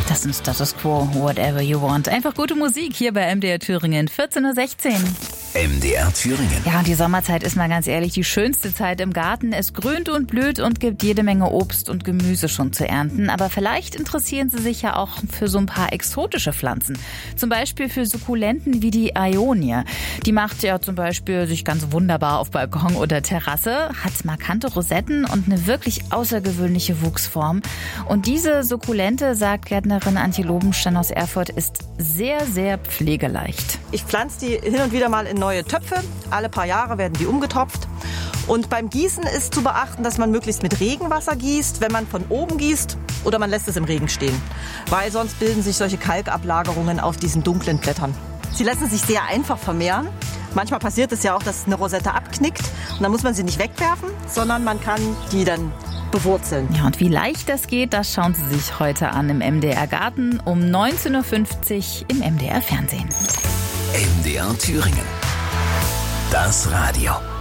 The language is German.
Das ist Status Quo, whatever you want. Einfach gute Musik hier bei MDR Thüringen, 14:16 Uhr. MDR Thüringen. Ja, und die Sommerzeit ist mal ganz ehrlich die schönste Zeit im Garten. Es grünt und blüht und gibt jede Menge Obst und Gemüse schon zu ernten. Aber vielleicht interessieren Sie sich ja auch für so ein paar exotische Pflanzen. Zum Beispiel für Sukkulenten wie die Aeonie. Die macht ja zum Beispiel sich ganz wunderbar auf Balkon oder Terrasse, hat markante Rosetten und eine wirklich außergewöhnliche Wuchsform. Und diese Sukkulente, sagt Gärtnerin Antje Lobenstein aus Erfurt, ist sehr, sehr pflegeleicht. Ich pflanze die hin und wieder mal in neue Töpfe. Alle paar Jahre werden die umgetopft. Und beim Gießen ist zu beachten, dass man möglichst mit Regenwasser gießt, wenn man von oben gießt, oder man lässt es im Regen stehen. Weil sonst bilden sich solche Kalkablagerungen auf diesen dunklen Blättern. Sie lassen sich sehr einfach vermehren. Manchmal passiert es ja auch, dass eine Rosette abknickt. Und dann muss man sie nicht wegwerfen, sondern man kann die dann bewurzeln. Ja, und wie leicht das geht, das schauen Sie sich heute an im MDR Garten um 19:50 Uhr im MDR Fernsehen. MDR Thüringen. Das Radio.